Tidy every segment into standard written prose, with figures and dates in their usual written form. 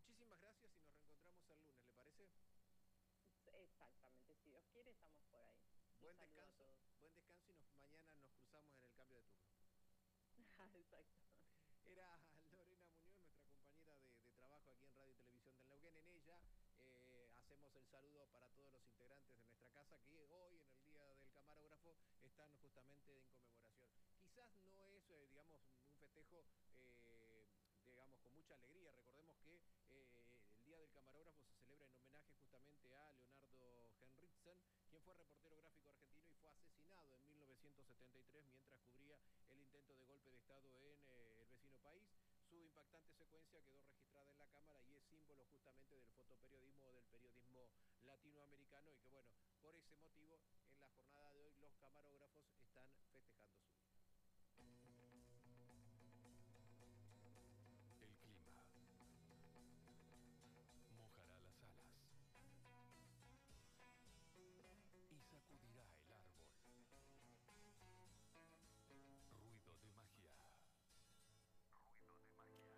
Muchísimas gracias y nos reencontramos el lunes, ¿le parece? Exactamente, si Dios quiere, estamos por ahí. Un saludo a todos. Buen descanso y mañana nos cruzamos en el cambio de turno. Exacto. Era Lorena Muñoz, nuestra compañera de trabajo aquí en Radio y Televisión del Neuquén. En ella hacemos el saludo para todos los integrantes de nuestra casa que hoy, en el Día del Camarógrafo, están justamente en conmemoración. Quizás no es, digamos, un festejo, digamos, con mucha alegría. Recordemos que el Día del Camarógrafo se celebra en homenaje justamente a Leonardo Henriksen, quien fue reportero gráfico argentino y fue asesinado en 1973 mientras cubría el intento de golpe de Estado en el vecino país. Su impactante secuencia quedó registrada en la cámara y es símbolo justamente del fotoperiodismo o del periodismo latinoamericano, y que bueno, por ese motivo en la jornada de hoy los camarógrafos están festejando su día. El clima mojará las alas y sacudirá el árbol. Ruido de magia. Ruido de magia.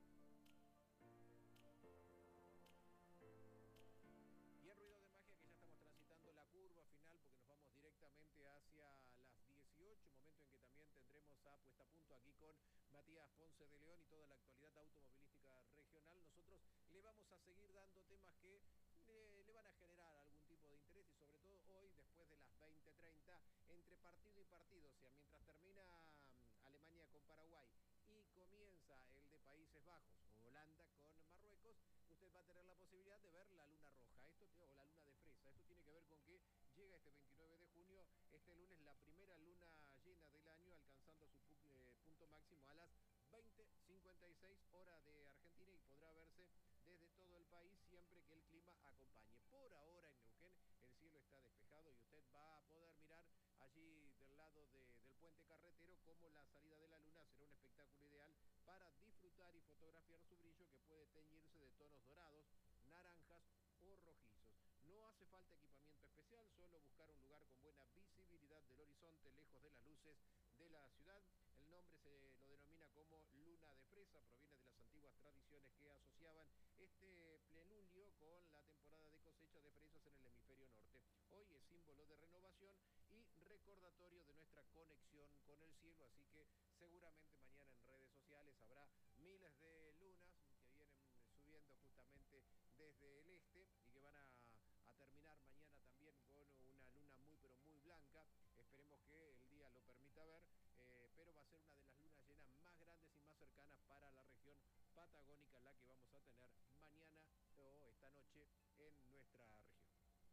Y el ruido de magia, que ya estamos transitando la curva final porque nos vamos directamente hacia las 18, momento en que también tendremos a Puesta a Punto aquí con Matías Ponce de León y toda la actualidad automovilística regional. Nosotros le vamos a seguir dando temas que le van a generar algún tipo de interés, y sobre todo hoy, después de las 20:30, entre partido y partido, o sea, mientras termina Alemania con Paraguay y comienza el de Países Bajos, Holanda con Marruecos, usted va a tener la posibilidad de ver la luna roja, o la luna de fresa. Esto tiene que ver con que llega este 29 de junio, este lunes, la primera luna llena del año, alcanzando su punto máximo a las 20:56 hora de Argentina, y podrá verse desde todo el país siempre que el clima acompañe. Por ahora en Neuquén el cielo está despejado y usted va a poder mirar allí del lado del puente carretero como la salida de la luna será un espectáculo ideal para disfrutar y fotografiar su brillo, que puede teñirse de tonos dorados, naranjas o rojizos. No hace falta equipamiento especial, solo buscar un lugar con buena visibilidad del horizonte, lejos de las luces de la ciudad. El nombre se lo denomina como luna de fresa, proviene de las antiguas tradiciones que asociaban este plenulio con la temporada de cosecha de fresas en el hemisferio norte. Hoy es símbolo de renovación y recordatorio de nuestra conexión con el cielo, así que seguramente mañana en redes sociales habrá miles de lunas que vienen subiendo justamente desde el este y que van a terminar mañana también con una luna muy pero muy blanca. Esperemos que el día lo permita ver, pero va a ser una de las lunas llenas más grandes y más cercanas para la región patagónica, la que vamos a tener mañana o esta noche en nuestra región.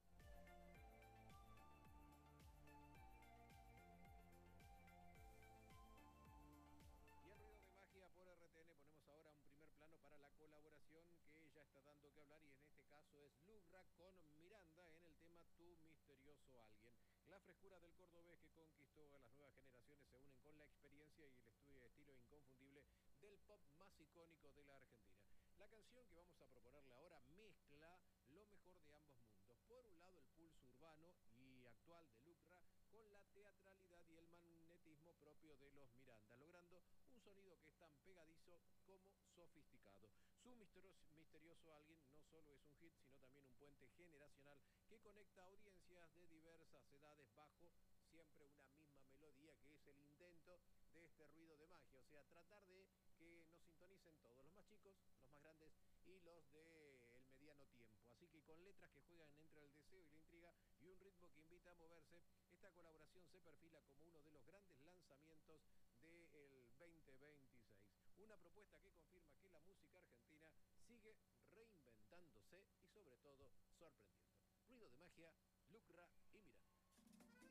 Y el ruido de magia por RTN, ponemos ahora un primer plano para la colaboración que ya está dando que hablar, y en este caso es Lugra con Miranda en el tema Tu Misterioso Alguien. La frescura del cordobés que conquistó a las nuevas generaciones se unen con la experiencia y el estilo inconfundible del pop más icónico de la Argentina. La canción que vamos a proponerle ahora mezcla lo mejor de ambos mundos. Por un lado, el pulso urbano y actual de Lugra con la teatralidad y el magnetismo propio de los Miranda, logrando un sonido que es tan pegadizo como sofisticado. Su misterioso Alguien no solo es un hit, sino también un puente generacional que conecta audiencias de diversas edades bajo siempre una misma melodía, que es el intento de este ruido de magia, o sea, tratar de que nos sintonicen todos, los más chicos, los más grandes y los del mediano tiempo. Así que con letras que juegan entre el deseo y la intriga y un ritmo que invita a moverse, esta colaboración se perfila como uno de los grandes lanzamientos del 2026. Una propuesta que confirma que la música argentina sigue reinventándose y sobre todo sorprendiendo. Ruido de magia, Lucra y Miranda.